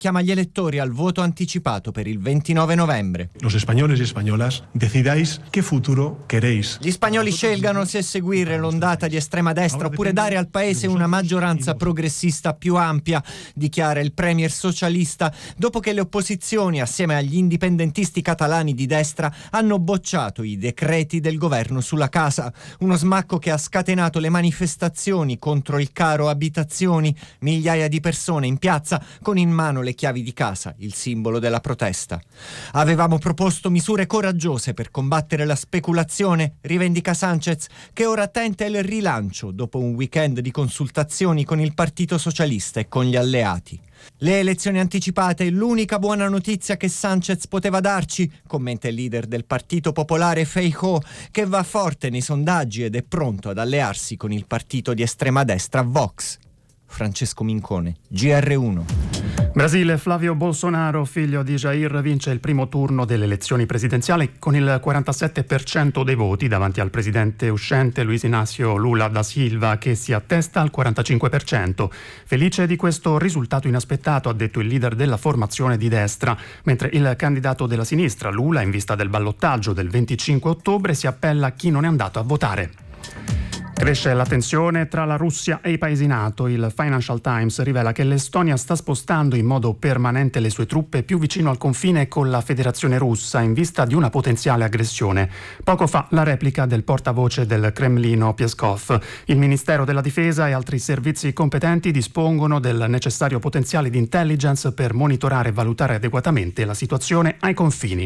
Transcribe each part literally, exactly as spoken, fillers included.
chiama gli elettori al voto anticipato per il ventinove novembre. Los españoles y españolas decidáis qué futuro queréis. Gli spagnoli scelgano se seguire l'ondata di estrema destra oppure dare al paese una maggioranza progressista più ampia, dichiara il premier socialista, dopo che le opposizioni, assieme agli indipendentisti catalani di destra, hanno bocciato i decreti del governo sulla casa. Uno smacco che ha scatenato le manifestazioni contro il caro abitazioni, migliaia di persone in piazza con in mano le chiavi di casa, il simbolo della protesta. Avevamo proposto misure coraggiose per combattere la speculazione, rivendica Sánchez, che ora tenta il rilancio dopo un weekend di consultazioni con il Partito Socialista e con gli alleati. Le elezioni anticipate, l'unica buona notizia che Sánchez poteva darci, commenta il leader del Partito Popolare Feijóo, che va forte nei sondaggi ed è pronto ad allearsi con il partito di estrema destra Vox. Francesco Mincone, G R uno. Brasile, Flavio Bolsonaro, figlio di Jair, vince il primo turno delle elezioni presidenziali con il quarantasette per cento dei voti davanti al presidente uscente Luiz Inácio Lula da Silva, che si attesta al quarantacinque per cento. Felice di questo risultato inaspettato, ha detto il leader della formazione di destra, mentre il candidato della sinistra, Lula, in vista del ballottaggio del venticinque ottobre, si appella a chi non è andato a votare. Cresce la tensione tra la Russia e i paesi NATO. Il Financial Times rivela che l'Estonia sta spostando in modo permanente le sue truppe più vicino al confine con la Federazione Russa in vista di una potenziale aggressione. Poco fa la replica del portavoce del Cremlino Peskov. Il Ministero della Difesa e altri servizi competenti dispongono del necessario potenziale di intelligence per monitorare e valutare adeguatamente la situazione ai confini.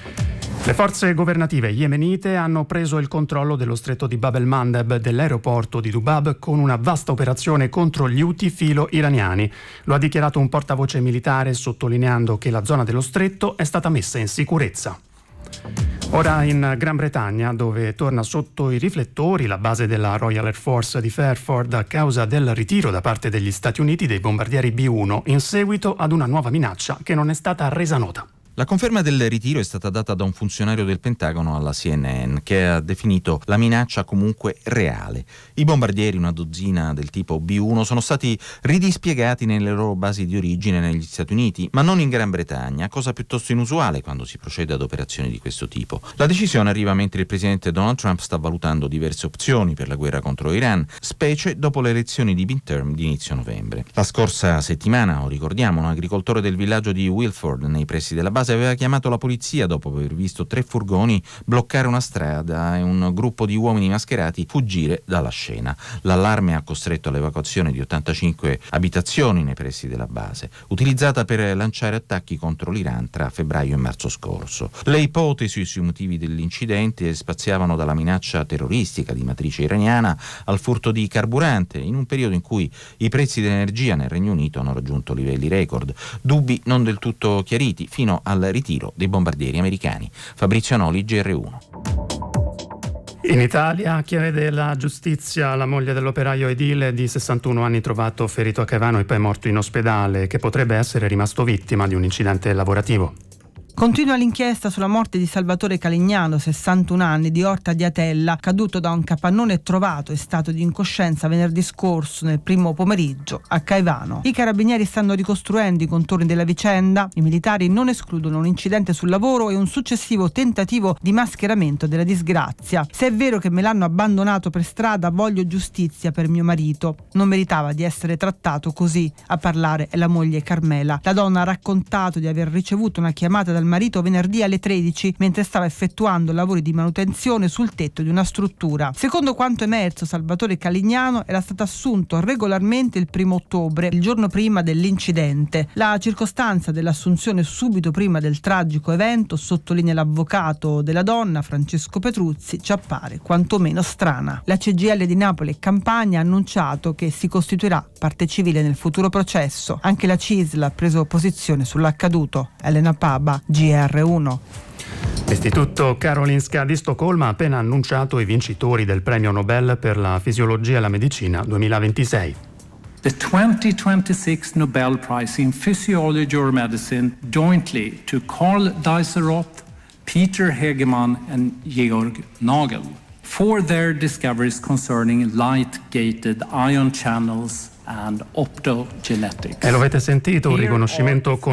Le forze governative yemenite hanno preso il controllo dello stretto di Bab el-Mandeb, dell'aeroporto di Dubab, con una vasta operazione contro gli Houthi filo-iraniani. Lo ha dichiarato un portavoce militare, sottolineando che la zona dello stretto è stata messa in sicurezza. Ora in Gran Bretagna, dove torna sotto i riflettori la base della Royal Air Force di Fairford a causa del ritiro da parte degli Stati Uniti dei bombardieri B uno in seguito ad una nuova minaccia che non è stata resa nota. La conferma del ritiro è stata data da un funzionario del Pentagono alla C N N, che ha definito la minaccia comunque reale. I bombardieri, una dozzina del tipo B uno, sono stati ridispiegati nelle loro basi di origine negli Stati Uniti, ma non in Gran Bretagna, cosa piuttosto inusuale quando si procede ad operazioni di questo tipo. La decisione arriva mentre il presidente Donald Trump sta valutando diverse opzioni per la guerra contro Iran, specie dopo le elezioni di midterm di inizio novembre. La scorsa settimana, lo ricordiamo, un agricoltore del villaggio di Wilford, nei pressi della base, aveva chiamato la polizia dopo aver visto tre furgoni bloccare una strada e un gruppo di uomini mascherati fuggire dalla scena. L'allarme ha costretto all'evacuazione di ottantacinque abitazioni nei pressi della base, utilizzata per lanciare attacchi contro l'Iran tra febbraio e marzo scorso. Le ipotesi sui motivi dell'incidente spaziavano dalla minaccia terroristica di matrice iraniana al furto di carburante, in un periodo in cui i prezzi dell'energia nel Regno Unito hanno raggiunto livelli record, dubbi non del tutto chiariti fino al ritiro dei bombardieri americani. Fabrizio Noli, G R uno. In Italia chiede la giustizia la moglie dell'operaio edile di sessantuno anni trovato ferito a Caivano e poi morto in ospedale, che potrebbe essere rimasto vittima di un incidente lavorativo. Continua l'inchiesta sulla morte di Salvatore Calignano, sessantuno anni, di Orta di Atella, caduto da un capannone trovato in stato di incoscienza venerdì scorso nel primo pomeriggio a Caivano. I carabinieri stanno ricostruendo i contorni della vicenda. I militari non escludono un incidente sul lavoro e un successivo tentativo di mascheramento della disgrazia. Se è vero che me l'hanno abbandonato per strada, voglio giustizia per mio marito. Non meritava di essere trattato così. A parlare è la moglie Carmela. La donna ha raccontato di aver ricevuto una chiamata dal marito venerdì alle tredici mentre stava effettuando lavori di manutenzione sul tetto di una struttura. Secondo quanto emerso, Salvatore Calignano era stato assunto regolarmente il primo ottobre, il giorno prima dell'incidente. La circostanza dell'assunzione subito prima del tragico evento, sottolinea l'avvocato della donna Francesco Petruzzi, ci appare quantomeno strana. La C G I L di Napoli e Campania ha annunciato che si costituirà parte civile nel futuro processo. Anche la C I S L ha preso posizione sull'accaduto. Elena Paba, G R uno. L'Istituto Karolinska di Stoccolma ha appena annunciato i vincitori del premio Nobel per la fisiologia e la medicina duemilaventisei. The twenty twenty-six Nobel Prize in Physiology or Medicine jointly to Carl Dieseroth, Peter Hegemann and Georg Nagel for their discoveries concerning light-gated ion channels and optogenetics. E lo avete sentito, un riconoscimento con